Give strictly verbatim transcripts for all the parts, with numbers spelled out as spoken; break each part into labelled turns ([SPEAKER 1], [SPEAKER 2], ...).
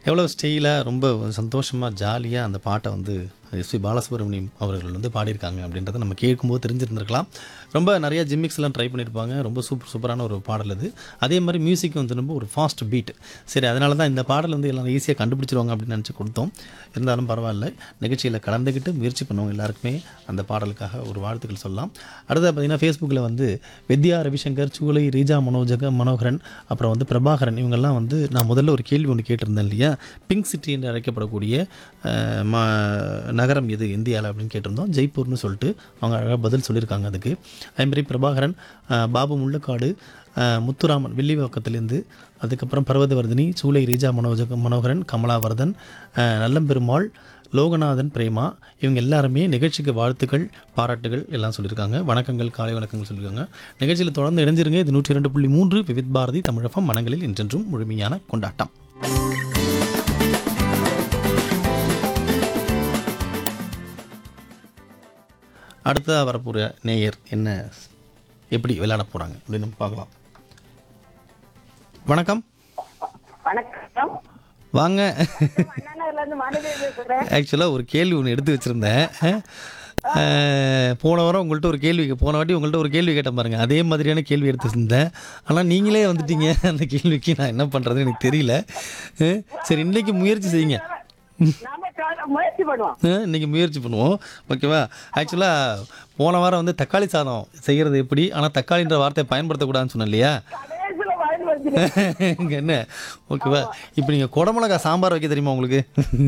[SPEAKER 1] எவ்வளோ ஸ்டைலாக ரொம்ப சந்தோஷமாக ஜாலியாக அந்த பாட்டை வந்து எஸ்பி பாலசுப்ரமணியம் அவர்கள் வந்து பாடியிருக்காங்க அப்படின்றத நம்ம கேட்கும்போது தெரிஞ்சிருந்திருக்கலாம். ரொம்ப நிறைய ஜிம்மிக்ஸ்லாம் ட்ரை பண்ணியிருப்பாங்க. ரொம்ப சூப்பர் சூப்பரான ஒரு பாடல் அது. அதே மாதிரி மியூசிக் வந்து ரொம்ப ஒரு ஃபாஸ்ட் பீட். சரி, அதனால தான் இந்த பாடல் வந்து எல்லாம் ஈஸியாக கண்டுபிடிச்சிருவாங்க அப்படின்னு நினச்சி கொடுத்தோம். இருந்தாலும் பரவாயில்ல, நிகழ்ச்சியில் கலந்துக்கிட்டு முயற்சி பண்ணவங்க எல்லாருக்குமே அந்த பாடலுக்காக ஒரு வாழ்த்துக்கள் சொல்லலாம். அடுத்தது பார்த்திங்கன்னா ஃபேஸ்புக்கில் வந்து வித்யா ரவிசங்கர், சூலை, ரீஜா மனோஜக மனோகரன், அப்புறம் வந்து பிரபாகரன், இவங்கெல்லாம் வந்து நான் முதல்ல ஒரு கேள்வி ஒன்று கேட்டிருந்தேன் இல்லையா, பிங்க் சிட்டி என்று அழைக்கப்படக்கூடிய மா நகரம் எது இந்தியாவில் அப்படின்னு கேட்டிருந்தோம். ஜெய்ப்பூர்னு சொல்லிட்டு அவங்க அழகாக பதில் சொல்லியிருக்காங்க. அதுக்கு அதேமாதிரி பிரபாகரன், பாபு முள்ளக்காடு, முத்துராமன் வில்லிவாக்கத்திலேருந்து, அதுக்கப்புறம் பர்வதவர்தினி, சூலை, ரீஜா மனோஜக மனோகரன், கமலாவர்தன், நல்லம்பெருமாள், லோகநாதன், பிரேமா, இவங்க எல்லாருமே நிகழ்ச்சிக்கு வாழ்த்துக்கள், பாராட்டுகள் எல்லாம் சொல்லியிருக்காங்க. வணக்கங்கள், காலை வணக்கங்கள் சொல்லியிருக்காங்க. நிகழ்ச்சியில் தொடர்ந்து இணைஞ்சிருங்க. இது நூற்றி இரண்டு புள்ளி மூன்று விவித் பாரதி தமிழகம், மனங்களில் என்றென்றும் முழுமையான கொண்டாட்டம். அடுத்ததாக வரப்போகிற நேயர் என்ன எப்படி விளையாட போகிறாங்க அப்படின்னு பார்க்கலாம். வணக்கம்.
[SPEAKER 2] வணக்கம்.
[SPEAKER 1] வாங்க.
[SPEAKER 2] அண்ணாநகர்லேருந்து மாணவி பேசுகிறேன்.
[SPEAKER 1] ஆக்சுவலாக ஒரு கேள்வி ஒன்று எடுத்து வச்சுருந்தேன். போன வாரம் உங்கள்கிட்ட ஒரு கேள்வி போன வாட்டி உங்கள்கிட்ட ஒரு கேள்வி கேட்டேன் பாருங்கள், அதே மாதிரியான கேள்வி எடுத்து வச்சுருந்தேன். ஆனால் நீங்களே வந்துட்டீங்க. அந்த கேள்விக்கு நான் என்ன பண்ணுறதுன்னு எனக்கு தெரியல. சரி, இன்றைக்கி முயற்சி செய்யுங்க.
[SPEAKER 2] முயற்சி பண்ணுவோம்.
[SPEAKER 1] இன்றைக்கி முயற்சி பண்ணுவோம், ஓகேவா? ஆக்சுவலாக போன வாரம் வந்து தக்காளி சாதம் செய்கிறது எப்படி, ஆனால் தக்காளின்ற வார்த்தையை பயன்படுத்தக்கூடாதுன்னு சொன்னேன் இல்லையா? இங்கே என்ன, ஓகேவா? இப்போ நீங்கள் குடமிளகா சாம்பார் வைக்க தெரியுமா உங்களுக்கு?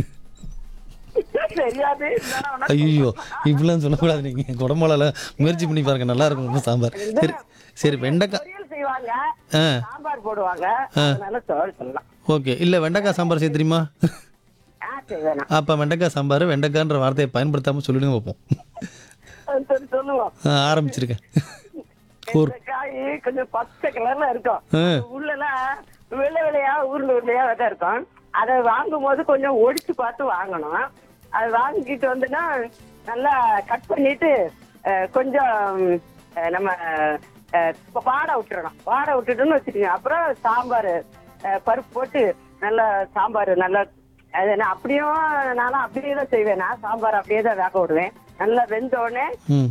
[SPEAKER 1] ஐயோ, இப்படிலாம் சொல்லக்கூடாது. நீங்கள் குடமிளகால முயற்சி பண்ணி பாருங்க, நல்லா இருக்கும் ரொம்ப சாம்பார். சரி சரி, வெண்டைக்காய் ஆ
[SPEAKER 2] சாம்பார் போடுவாங்க.
[SPEAKER 1] ஓகே. இல்லை, வெண்டைக்காய் சாம்பார் செய்ய தெரியுமா? அப்போ வெண்டைக்காய் சாம்பார், வெண்டைக்காய்ன்ற வார்த்தையை பயன்படுத்தாமல் சொல்லிடுங்க வைப்போம்.
[SPEAKER 2] சொல்லுவோம்.
[SPEAKER 1] ஆரம்பிச்சிருக்கேன்.
[SPEAKER 2] காய் கொஞ்சம் பச்சை கலர்ல இருக்கும், உள்ளலாம் வெள்ளை வெள்ளையா உருளை உருளையா தான் இருக்கும். அதை வாங்கும் போது கொஞ்சம் ஒடிச்சு பார்த்து வாங்கணும். அது வாங்கிட்டு வந்துன்னா நல்லா கட் பண்ணிட்டு கொஞ்சம் நம்ம வாடை விட்டுறணும். வாடை விட்டுட்டோம்னு வச்சுக்கோங்க. அப்புறம் சாம்பார் பருப்பு போட்டு நல்லா சாம்பார் நல்லா அது என்ன அப்படியும் நானும் அப்படியே தான் செய்வேன். நான் சாம்பார் அப்படியே தான் வேக விடுவேன். நல்லா வெந்த உடனே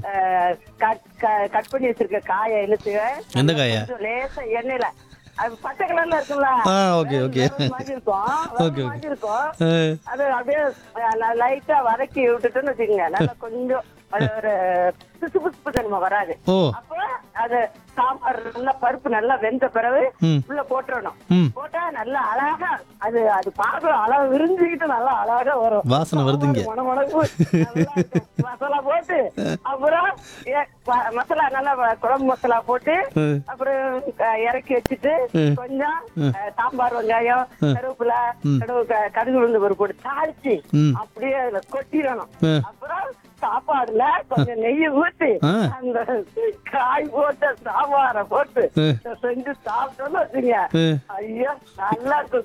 [SPEAKER 2] கட் பண்ணி வச்சிருக்க காயை இழுத்துவேன்.
[SPEAKER 1] எந்த காயா?
[SPEAKER 2] லேசா எண்ணெயில அது பச்சை கலர்ல இருக்கும்ல,
[SPEAKER 1] ஓகே ஓகே
[SPEAKER 2] மாதிரி இருக்கும் மாதிரி இருக்கும். அது அப்படியே லைட்டா வதக்கி விட்டுட்டோன்னு வச்சுக்கோங்க. நல்லா கொஞ்சம் அது ஒரு பிசு பிசுப்பு தன்மை வராது. அப்ப அது சாம்பார் நல்லா பருப்பு நல்லா வெந்த பிறகு உள்ள போட்டுறணும். போட்டா நல்லா அழகா அது அது பார்க்க அழகா விரிஞ்சுக்கிட்டு நல்லா அழகா வரும்.
[SPEAKER 1] வாசனை வருதுங்க.
[SPEAKER 2] மசாலா போட்டு அப்புறம் மசாலா நல்லா குழம்பு மசாலா போட்டு அப்புறம் இறக்கி வச்சுட்டு கொஞ்சம் சாம்பார் வெங்காயம் கருவேப்பிலை கடுகு உளுந்து பருப்பு போட்டு தாளிச்சு அப்படியே கொட்டிடணும். அப்புறம் சாப்பாடுல கொஞ்சம் நெய் ஊத்தி அந்த காய் போட்ட சாம்பார போட்டு செஞ்சு சாப்பிட்டோம்னு வச்சுங்க, ஐயோ நல்லா இருக்கும்.